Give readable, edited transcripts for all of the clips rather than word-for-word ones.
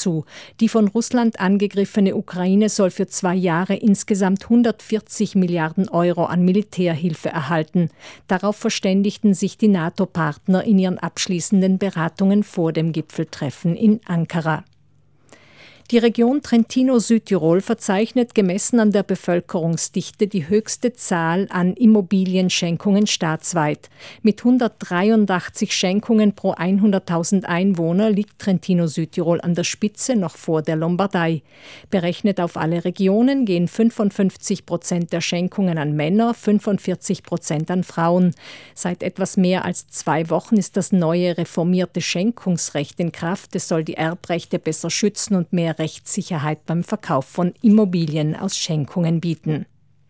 dazu. Die von Russland angegriffene Ukraine soll für 2 Jahre insgesamt 140 Milliarden Euro an Militärhilfe erhalten. Darauf verständigten sich die NATO-Partner in ihren abschließenden Beratungen vor dem Gipfeltreffen in Ankara. Die Region Trentino-Südtirol verzeichnet gemessen an der Bevölkerungsdichte die höchste Zahl an Immobilienschenkungen staatsweit. Mit 183 Schenkungen pro 100.000 Einwohner liegt Trentino-Südtirol an der Spitze, noch vor der Lombardei. Berechnet auf alle Regionen gehen 55% der Schenkungen an Männer, 45% an Frauen. Seit etwas mehr als 2 Wochen ist das neue reformierte Schenkungsrecht in Kraft. Es soll die Erbrechte besser schützen und mehr Rechtssicherheit beim Verkauf von Immobilien aus Schenkungen bieten.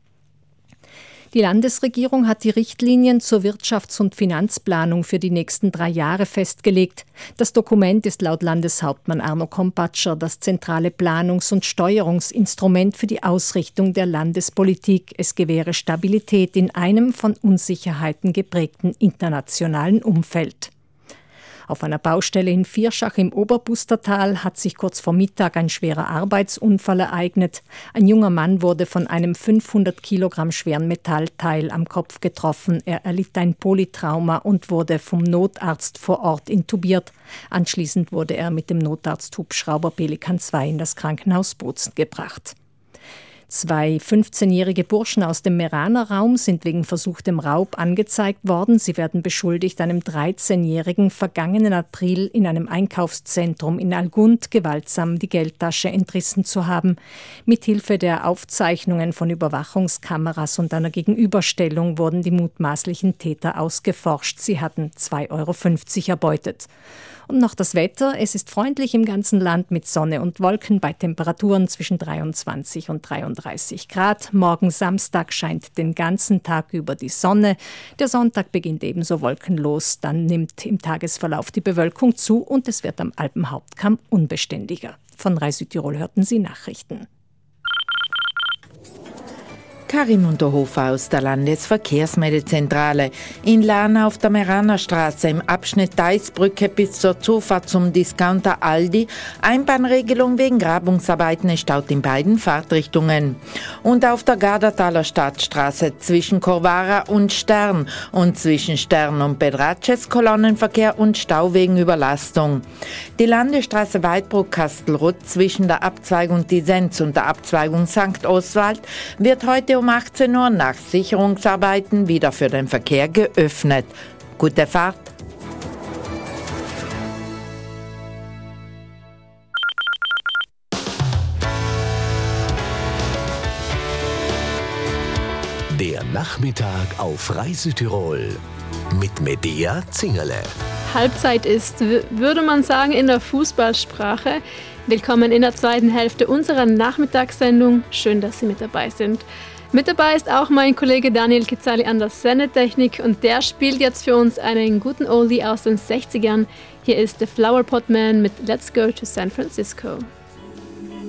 Die Landesregierung hat die Richtlinien zur Wirtschafts- und Finanzplanung für die nächsten 3 Jahre festgelegt. Das Dokument ist laut Landeshauptmann Arno Kompatscher das zentrale Planungs- und Steuerungsinstrument für die Ausrichtung der Landespolitik. Es gewähre Stabilität in einem von Unsicherheiten geprägten internationalen Umfeld. Auf einer Baustelle in Vierschach im Oberbustertal hat sich kurz vor Mittag ein schwerer Arbeitsunfall ereignet. Ein junger Mann wurde von einem 500 Kilogramm schweren Metallteil am Kopf getroffen. Er erlitt ein Polytrauma und wurde vom Notarzt vor Ort intubiert. Anschließend wurde er mit dem Notarzt-Hubschrauber Pelikan 2 in das Krankenhaus Bozen gebracht. 2 15-jährige Burschen aus dem Meraner Raum sind wegen versuchtem Raub angezeigt worden. Sie werden beschuldigt, einem 13-Jährigen vergangenen April in einem Einkaufszentrum in Algund gewaltsam die Geldtasche entrissen zu haben. Mithilfe der Aufzeichnungen von Überwachungskameras und einer Gegenüberstellung wurden die mutmaßlichen Täter ausgeforscht. Sie hatten 2,50 € erbeutet. Und noch das Wetter. Es ist freundlich im ganzen Land mit Sonne und Wolken bei Temperaturen zwischen 23 und 33 Grad. Morgen Samstag scheint den ganzen Tag über die Sonne. Der Sonntag beginnt ebenso wolkenlos. Dann nimmt im Tagesverlauf die Bewölkung zu und es wird am Alpenhauptkamm unbeständiger. Von Rai Südtirol hörten Sie Nachrichten. Karin Unterhofer aus der Landesverkehrsmeldezentrale. In Lana auf der Meranerstraße im Abschnitt Deisbrücke bis zur Zufahrt zum Discounter Aldi. Einbahnregelung wegen Grabungsarbeiten, es staut in beiden Fahrtrichtungen. Und auf der Gardertaler Stadtstraße zwischen Corvara und Stern und zwischen Stern und Bedraces Kolonnenverkehr und Stau wegen Überlastung. Die Landesstraße Weidbruck-Kastelruth zwischen der Abzweigung Disenz und der Abzweigung St. Oswald wird heute um 18 Uhr nach Sicherungsarbeiten wieder für den Verkehr geöffnet. Gute Fahrt! Der Nachmittag auf Rai Südtirol mit Medea Zingerle. Halbzeit ist, würde man sagen, in der Fußballsprache. Willkommen in der zweiten Hälfte unserer Nachmittagssendung. Schön, dass Sie mit dabei sind. Mit dabei ist auch mein Kollege Daniel Kitzali an der Sendetechnik und der spielt jetzt für uns einen guten Oldie aus den 60ern. Hier ist The Flower Pot Man mit Let's Go to San Francisco.